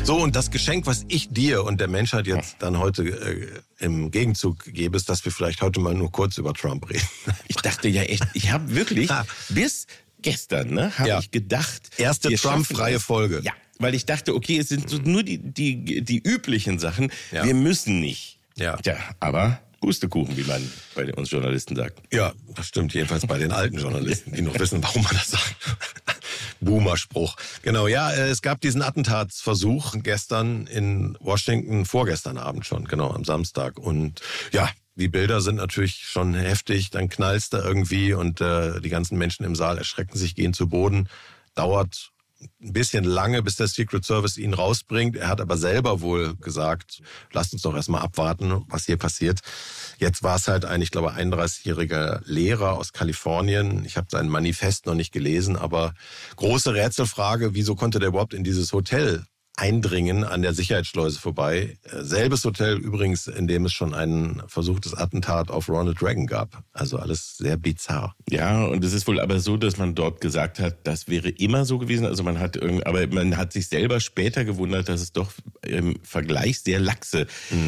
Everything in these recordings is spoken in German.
So, und das Geschenk, was ich dir und der Menschheit jetzt dann heute im Gegenzug gebe, ist, dass wir vielleicht heute mal nur kurz über Trump reden. Ich dachte ja echt, ich habe wirklich bis gestern, habe ich gedacht... Erste Trump-freie Folge. Ja, weil ich dachte, okay, es sind so nur die üblichen Sachen. Ja. Wir müssen nicht. Ja. Tja, aber... Pustekuchen, wie man bei uns Journalisten sagt. Ja, das stimmt jedenfalls bei den alten Journalisten, die noch wissen, warum man das sagt. Boomer-Spruch. Genau, ja, es gab diesen Attentatsversuch gestern in Washington, vorgestern Abend schon, genau, am Samstag. Und ja, die Bilder sind natürlich schon heftig, dann knallt's da irgendwie und die ganzen Menschen im Saal erschrecken sich, gehen zu Boden. Dauert ein bisschen lange, bis der Secret Service ihn rausbringt. Er hat aber selber wohl gesagt, lasst uns doch erstmal abwarten, was hier passiert. Jetzt war es halt ein, ich glaube, 31-jähriger Lehrer aus Kalifornien. Ich habe sein Manifest noch nicht gelesen, aber große Rätselfrage, wieso konnte der überhaupt in dieses Hotel eindringen an der Sicherheitsschleuse vorbei? Selbes Hotel übrigens, in dem es schon ein versuchtes Attentat auf Ronald Reagan gab. Also alles sehr bizarr. Ja, und es ist wohl aber so, dass man dort gesagt hat, das wäre immer so gewesen. Also man hat sich selber später gewundert, dass es doch im Vergleich sehr laxe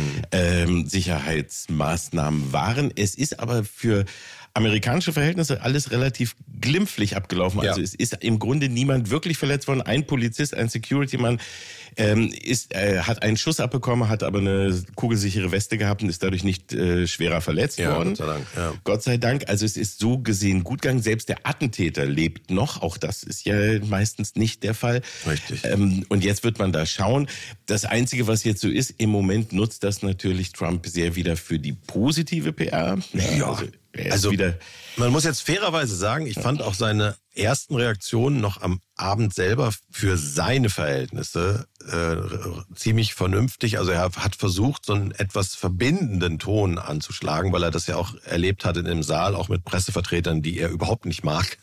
Sicherheitsmaßnahmen waren. Es ist aber für amerikanische Verhältnisse alles relativ glimpflich abgelaufen. Also es ist im Grunde niemand wirklich verletzt worden. Ein Polizist, ein Security-Mann hat einen Schuss abbekommen, hat aber eine kugelsichere Weste gehabt und ist dadurch nicht schwerer verletzt worden. Gott sei Dank. Ja. Gott sei Dank. Also es ist so gesehen gut gegangen. Selbst der Attentäter lebt noch. Auch das ist ja meistens nicht der Fall. Richtig. Und jetzt wird man da schauen. Das Einzige, was jetzt so ist, im Moment nutzt das natürlich Trump sehr wieder für die positive PR. Ja. Also man muss jetzt fairerweise sagen, ich fand auch seine ersten Reaktionen noch am Abend selber für seine Verhältnisse ziemlich vernünftig. Also er hat versucht, so einen etwas verbindenden Ton anzuschlagen, weil er das ja auch erlebt hat in dem Saal, auch mit Pressevertretern, die er überhaupt nicht mag.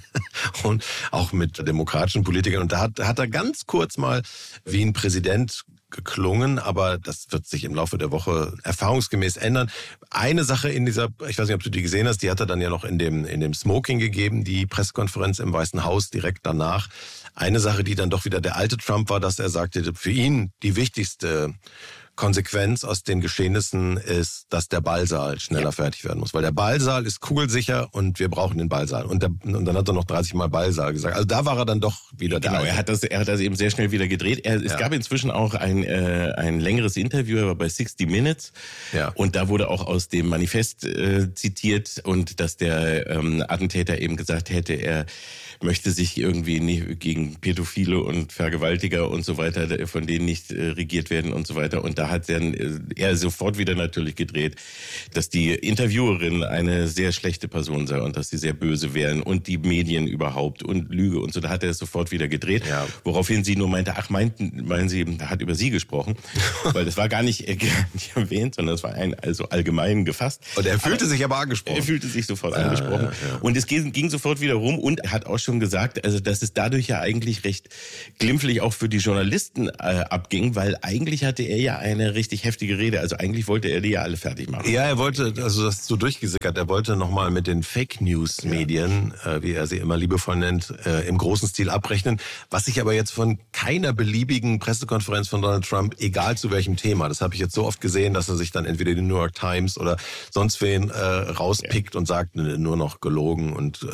Und auch mit demokratischen Politikern. Und da hat er ganz kurz mal wie ein Präsident geklungen, aber das wird sich im Laufe der Woche erfahrungsgemäß ändern. Eine Sache in dieser, ich weiß nicht, ob du die gesehen hast, die hat er dann ja noch in dem Smoking gegeben, die Pressekonferenz im Weißen Haus direkt danach. Eine Sache, die dann doch wieder der alte Trump war, dass er sagte, für ihn die wichtigste Konsequenz aus den Geschehnissen ist, dass der Ballsaal schneller fertig werden muss. Weil der Ballsaal ist kugelsicher und wir brauchen den Ballsaal. Und dann hat er noch 30 Mal Ballsaal gesagt. Also da war er dann doch wieder da. Genau, er hat das eben sehr schnell wieder gedreht. Es gab inzwischen auch ein längeres Interview, er war bei 60 Minutes. Ja. Und da wurde auch aus dem Manifest zitiert und dass der Attentäter eben gesagt hätte, er möchte sich irgendwie nicht gegen Pädophile und Vergewaltiger und so weiter, von denen nicht regiert werden und so weiter. Und da hat er sofort wieder natürlich gedreht, dass die Interviewerin eine sehr schlechte Person sei und dass sie sehr böse wären und die Medien überhaupt und Lüge und so. Da hat er es sofort wieder gedreht, woraufhin sie nur meinte, meinen Sie, er hat über sie gesprochen, weil das war gar nicht erwähnt, sondern es war also allgemein gefasst. Und er fühlte sich aber angesprochen. Er fühlte sich sofort angesprochen. Ja. Und es ging sofort wieder rum und er hat auch schon gesagt, also dass es dadurch ja eigentlich recht glimpflich auch für die Journalisten abging, weil eigentlich hatte er ja eine richtig heftige Rede. Also eigentlich wollte er die ja alle fertig machen. Ja, er wollte, also das ist so durchgesickert, er wollte nochmal mit den Fake-News-Medien, wie er sie immer liebevoll nennt, im großen Stil abrechnen. Was ich aber jetzt von keiner beliebigen Pressekonferenz von Donald Trump, egal zu welchem Thema, das habe ich jetzt so oft gesehen, dass er sich dann entweder die New York Times oder sonst wen rauspickt und sagt, nur noch gelogen und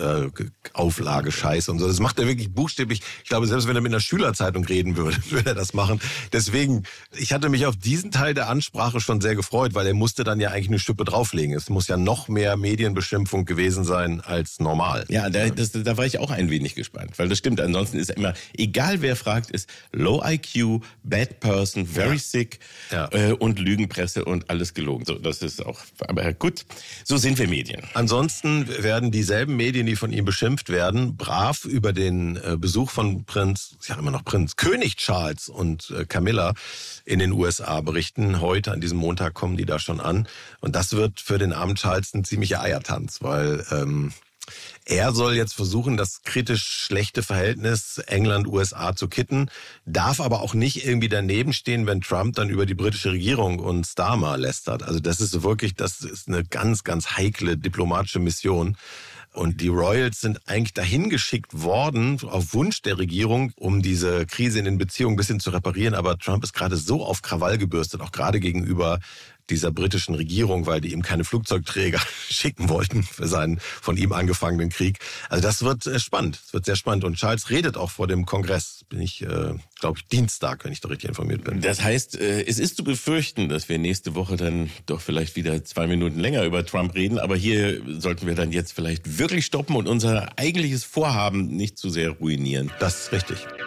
Auflage Scheiße und so. Das macht er wirklich buchstäblich. Ich glaube, selbst wenn er mit einer Schülerzeitung reden würde, würde er das machen. Deswegen, ich hatte mich auf diesen Teil der Ansprache schon sehr gefreut, weil er musste dann ja eigentlich eine Schippe drauflegen. Es muss ja noch mehr Medienbeschimpfung gewesen sein als normal. Ja, da war ich auch ein wenig gespannt, weil das stimmt. Ansonsten ist immer, egal wer fragt, ist Low IQ, Bad Person, Very Sick und Lügenpresse und alles gelogen. So, das ist auch, aber gut, so sind wir Medien. Ansonsten werden dieselben Medien, die von ihm beschimpft werden, brav über den Besuch von König Charles und Camilla in den USA berichten. Heute, an diesem Montag, kommen die da schon an. Und das wird für den armen Charles ein ziemlicher Eiertanz, weil er soll jetzt versuchen, das kritisch schlechte Verhältnis England-USA zu kitten, darf aber auch nicht irgendwie daneben stehen, wenn Trump dann über die britische Regierung und Starmer lästert. Also das ist eine ganz, ganz heikle diplomatische Mission. Und die Royals sind eigentlich dahin geschickt worden, auf Wunsch der Regierung, um diese Krise in den Beziehungen ein bisschen zu reparieren. Aber Trump ist gerade so auf Krawall gebürstet, auch gerade gegenüber dieser britischen Regierung, weil die ihm keine Flugzeugträger schicken wollten für seinen von ihm angefangenen Krieg. Also das wird spannend. Es wird sehr spannend. Und Charles redet auch vor dem Kongress. Bin ich, glaube ich, Dienstag, wenn ich da richtig informiert bin. Das heißt, es ist zu befürchten, dass wir nächste Woche dann doch vielleicht wieder 2 Minuten länger über Trump reden. Aber hier sollten wir dann jetzt vielleicht wirklich stoppen und unser eigentliches Vorhaben nicht zu sehr ruinieren. Das ist richtig.